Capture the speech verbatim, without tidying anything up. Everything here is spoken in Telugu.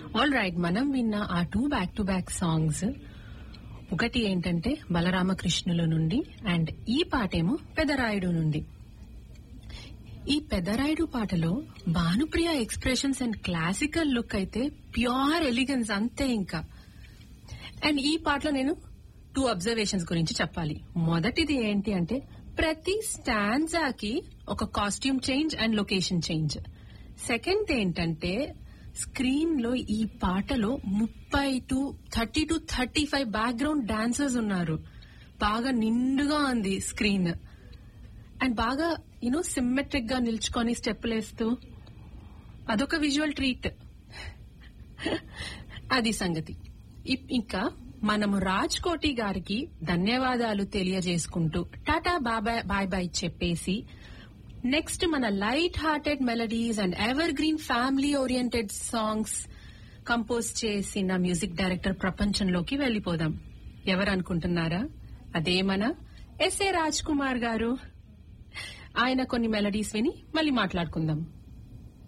ఆల్ రైట్, మనం విన్న ఆ two back to back songs ఒకటి ఏంటంటే బలరామకృష్ణుల నుండి, అండ్ ఈ పాటేమో పెదరాయుడు నుండి. ఈ పెదరాయుడు పాటలో Bhanupriya expressions and classical look అయితే ప్యూర్ ఎలిగెన్స్ అంతే ఇంకా. అండ్ ఈ పాటలో నేను టూ అబ్జర్వేషన్స్ గురించి చెప్పాలి. మొదటిది ఏంటి అంటే ప్రతి స్టాండ్జాకి ఒక costume change and location change. Second ఏంటంటే స్క్రీన్ లో ఈ పాటలో ముప్పై to thirty to thirty five background dancers ఉన్నారు. బాగా నిండుగా ఉంది స్క్రీన్, అండ్ బాగా యూనో సిమ్మెట్రిక్ గా నిల్చుకొని స్టెప్పులు వేస్తూ అదొక విజువల్ ట్రీట్. అది సంగతి. ఇంకా మనము రాజ్ కోటి గారికి ధన్యవాదాలు తెలియజేసుకుంటూ టాటా బాబాయ్ బాయ్ బాయ్ చెప్పేసి నెక్స్ట్ మన light hearted melodies and ever green family oriented songs compose చేసిన మ్యూజిక్ డైరెక్టర్ ప్రపంచంలోకి వెళ్లిపోదాం. ఎవరనుకుంటున్నారా? అదే మన ఎస్ఏ రాజ్ కుమార్ గారు. ఆయన కొన్ని మెలడీస్ విని మళ్ళీ మాట్లాడుకుందాం.